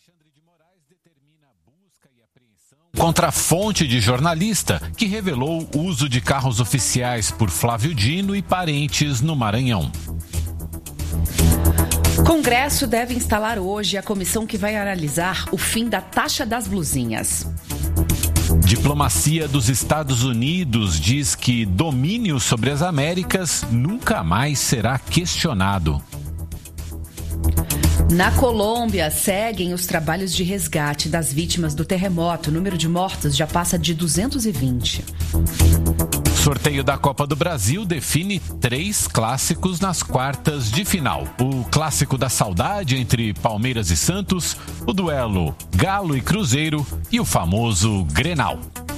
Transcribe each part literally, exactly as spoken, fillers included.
Contra a fonte de jornalista que revelou o uso de carros oficiais por Flávio Dino e parentes no Maranhão. Congresso deve instalar hoje a comissão que vai analisar o fim da taxa das blusinhas. Diplomacia dos Estados Unidos diz que domínio sobre as Américas nunca mais será questionado. Na Colômbia, seguem os trabalhos de resgate das vítimas do terremoto. O número de mortos já passa de duzentos e vinte. Sorteio da Copa do Brasil define três clássicos nas quartas de final. O clássico da saudade entre Palmeiras e Santos, o duelo Galo e Cruzeiro e o famoso Grenal.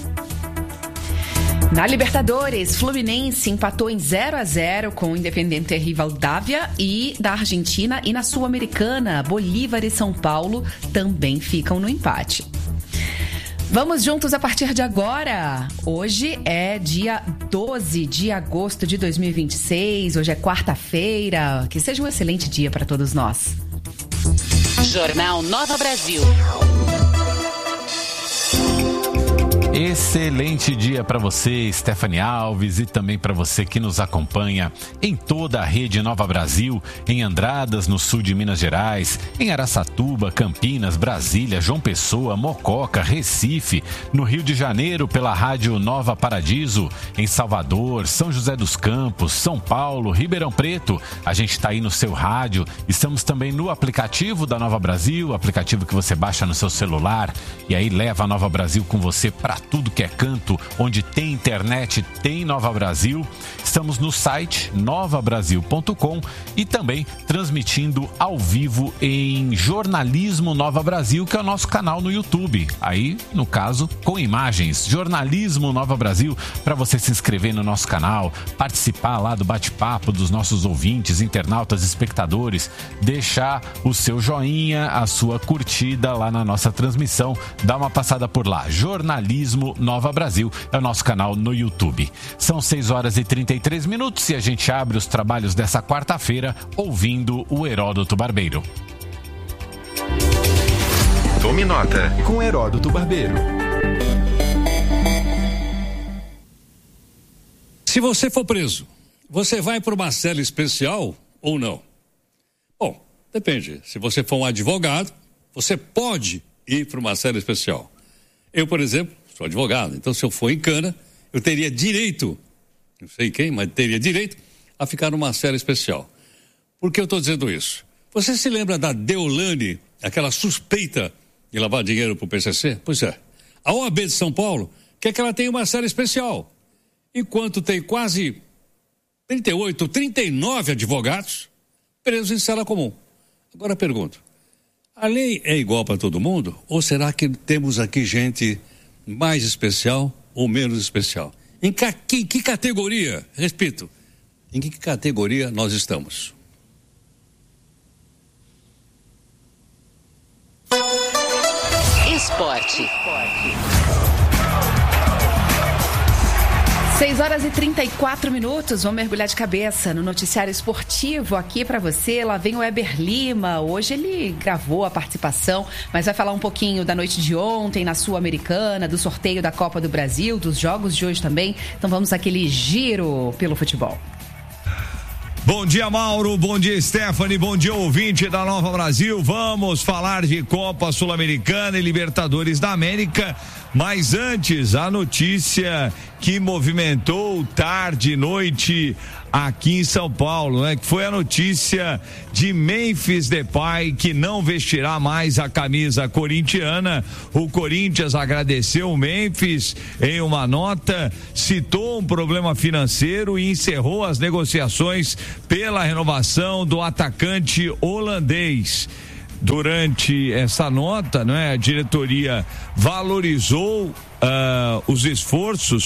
Na Libertadores, Fluminense empatou em zero a zero com o Independiente Rivadavia e da Argentina, e na Sul-Americana, Bolívar e São Paulo também ficam no empate. Vamos juntos a partir de agora. Hoje é dia doze de agosto de dois mil e vinte e seis, hoje é quarta-feira. Que seja um excelente dia para todos nós. Jornal Nova Brasil. Excelente dia para você, Stephanie Alves, e também para você que nos acompanha em toda a rede Nova Brasil, em Andradas, no sul de Minas Gerais, em Araçatuba, Campinas, Brasília, João Pessoa, Mococa, Recife, no Rio de Janeiro pela Rádio Nova Paradiso, em Salvador, São José dos Campos, São Paulo, Ribeirão Preto. A gente está aí no seu rádio, estamos também no aplicativo da Nova Brasil, aplicativo que você baixa no seu celular e aí leva a Nova Brasil com você para tudo que é canto, onde tem internet, tem Nova Brasil. Estamos no site nova brasil ponto com e também transmitindo ao vivo em Jornalismo Nova Brasil, que é o nosso canal no YouTube. Aí, no caso, com imagens. Jornalismo Nova Brasil, para você se inscrever no nosso canal, participar lá do bate-papo dos nossos ouvintes, internautas, espectadores, deixar o seu joinha, a sua curtida lá na nossa transmissão. Dá uma passada por lá. Jornalismo Nova Brasil é o nosso canal no YouTube. São seis horas e trinta e três minutos e a gente abre os trabalhos dessa quarta-feira ouvindo o Heródoto Barbeiro. Tome nota com Heródoto Barbeiro. Se você for preso, você vai para uma cela especial ou não? Bom, depende. Se você for um advogado, você pode ir para uma cela especial. Eu, por exemplo, sou advogado, então se eu for em cana, eu teria direito, não sei quem, mas teria direito a ficar numa cela especial. Por que eu estou dizendo isso? Você se lembra da Deolane, aquela suspeita de lavar dinheiro para o P C C? Pois é. A O A B de São Paulo quer que ela tenha uma cela especial, enquanto tem quase trinta e oito, trinta e nove advogados presos em cela comum. Agora eu pergunto, a lei é igual para todo mundo? Ou será que temos aqui gente mais especial ou menos especial? Em que, que, que categoria, repito, em que categoria nós estamos? Esporte. seis horas e trinta e quatro minutos, vamos mergulhar de cabeça no noticiário esportivo aqui para você. Lá vem o Weber Lima. Hoje ele gravou a participação, mas vai falar um pouquinho da noite de ontem na Sul-Americana, do sorteio da Copa do Brasil, dos jogos de hoje também. Então vamos àquele giro pelo futebol. Bom dia, Mauro, bom dia, Stephanie, bom dia, ouvinte da Nova Brasil. Vamos falar de Copa Sul-Americana e Libertadores da América, mas antes a notícia que movimentou tarde e noite aqui em São Paulo, né? Que foi a notícia de Memphis Depay, que não vestirá mais a camisa corintiana. O Corinthians agradeceu o Memphis em uma nota, citou um problema financeiro e encerrou as negociações pela renovação do atacante holandês. Durante essa nota, né, a diretoria valorizou uh, os esforços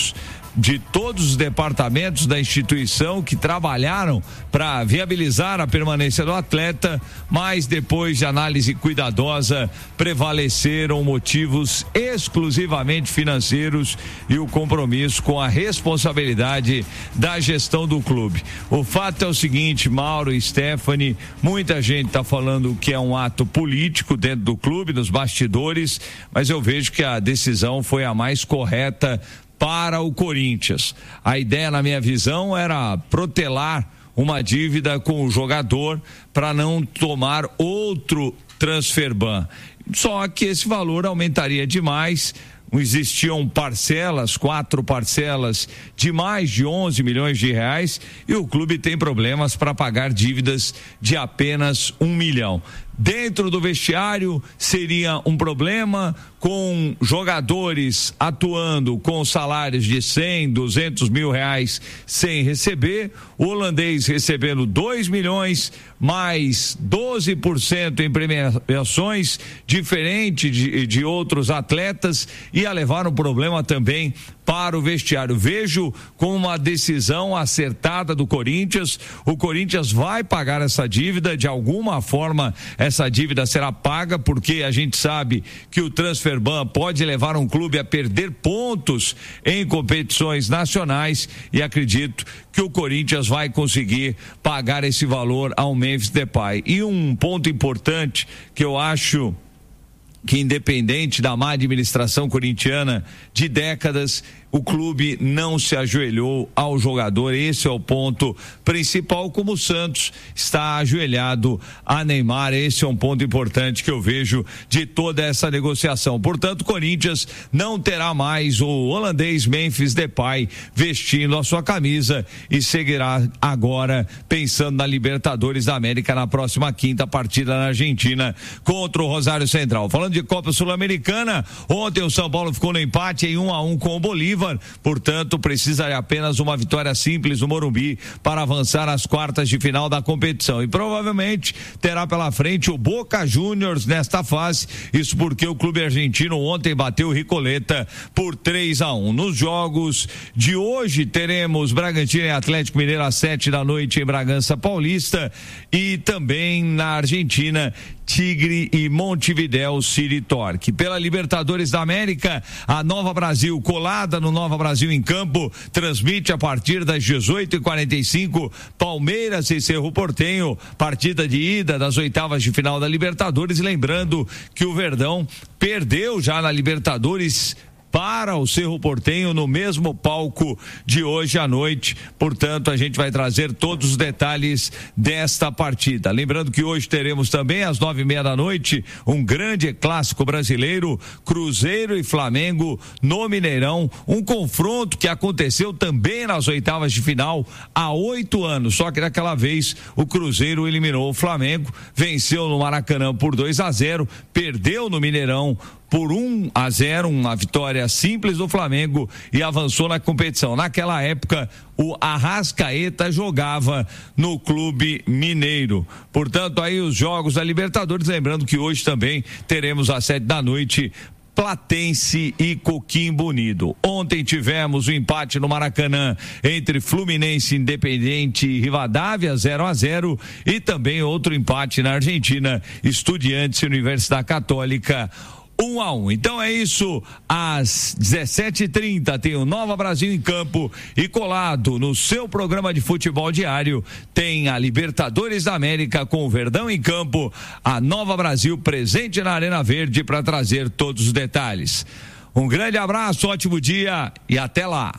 de todos os departamentos da instituição que trabalharam para viabilizar a permanência do atleta, mas depois de análise cuidadosa prevaleceram motivos exclusivamente financeiros e o compromisso com a responsabilidade da gestão do clube. O fato é o seguinte, Mauro e Stephanie, muita gente está falando que é um ato político dentro do clube, nos bastidores, mas eu vejo que a decisão foi a mais correta para o Corinthians. A ideia, na minha visão, era protelar uma dívida com o jogador para não tomar outro transfer ban. Só que esse valor aumentaria demais. Existiam parcelas, quatro parcelas de mais de onze milhões de reais e o clube tem problemas para pagar dívidas de apenas um milhão. Dentro do vestiário seria um problema com jogadores atuando com salários de cem, duzentos mil reais sem receber, o holandês recebendo dois milhões, mais doze por cento em premiações, diferente de, de outros atletas, ia levar um problema também para o vestiário. Vejo como uma decisão acertada do Corinthians. O Corinthians vai pagar essa dívida, de alguma forma essa dívida será paga, porque a gente sabe que o transfer ban pode levar um clube a perder pontos em competições nacionais e acredito que o Corinthians vai conseguir pagar esse valor ao Memphis Depay. E um ponto importante que eu acho que, independente da má administração corintiana de décadas, o clube não se ajoelhou ao jogador. Esse é o ponto principal, como o Santos está ajoelhado a Neymar. Esse é um ponto importante que eu vejo de toda essa negociação. Portanto, o Corinthians não terá mais o holandês Memphis Depay vestindo a sua camisa e seguirá agora pensando na Libertadores da América na próxima quinta partida na Argentina contra o Rosário Central. Falando de Copa Sul-Americana, ontem o São Paulo ficou no empate em um a um com o Bolívar. Portanto, precisa de apenas uma vitória simples no Morumbi para avançar às quartas de final da competição. E provavelmente terá pela frente o Boca Juniors nesta fase. Isso porque o clube argentino ontem bateu o Ricoleta por três a um. Nos jogos de hoje teremos Bragantino e Atlético Mineiro às sete da noite em Bragança Paulista e também na Argentina Tigre e Montevidéu City Torque. Pela Libertadores da América, a Nova Brasil, colada no Nova Brasil em Campo, transmite a partir das dezoito e quarenta e cinco Palmeiras e Cerro Porteño, partida de ida das oitavas de final da Libertadores. Lembrando que o Verdão perdeu já na Libertadores para o Cerro Porteño no mesmo palco de hoje à noite. Portanto, a gente vai trazer todos os detalhes desta partida. Lembrando que hoje teremos também às nove e meia da noite um grande clássico brasileiro, Cruzeiro e Flamengo no Mineirão, um confronto que aconteceu também nas oitavas de final há oito anos, só que daquela vez o Cruzeiro eliminou o Flamengo, venceu no Maracanã por dois a zero, perdeu no Mineirão por um a zero, uma vitória simples do Flamengo e avançou na competição. Naquela época, o Arrascaeta jogava no Clube Mineiro. Portanto, aí os jogos da Libertadores, lembrando que hoje também teremos às sete da noite Platense e Coquimbo Unido. Ontem tivemos o empate no Maracanã entre Fluminense, Independente e Rivadavia, zero a zero, e também outro empate na Argentina, Estudiantes e Universidade Católica, um a um. Então é isso, às dezessete e trinta tem o Nova Brasil em Campo e colado no seu programa de futebol diário tem a Libertadores da América com o Verdão em Campo, a Nova Brasil presente na Arena Verde para trazer todos os detalhes. Um grande abraço, ótimo dia e até lá.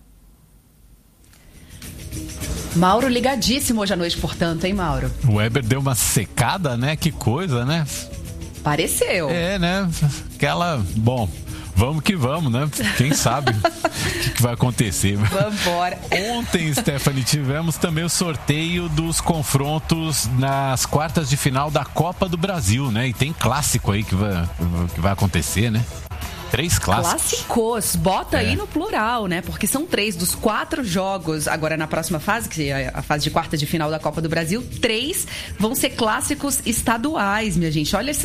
Mauro ligadíssimo hoje à noite, portanto, hein, Mauro? O Weber deu uma secada, né? Que coisa, né? Pareceu. É, né? Aquela... Bom, vamos que vamos, né? Quem sabe o que, que vai acontecer. Vambora. Ontem, Stephanie, tivemos também o sorteio dos confrontos nas quartas de final da Copa do Brasil, né? E tem clássico aí que vai, que vai acontecer, né? Três clássicos. Clássicos, bota é. aí no plural, né? Porque são três dos quatro jogos, agora na próxima fase, que é a fase de quarta de final da Copa do Brasil, três vão ser clássicos estaduais, minha gente. Olha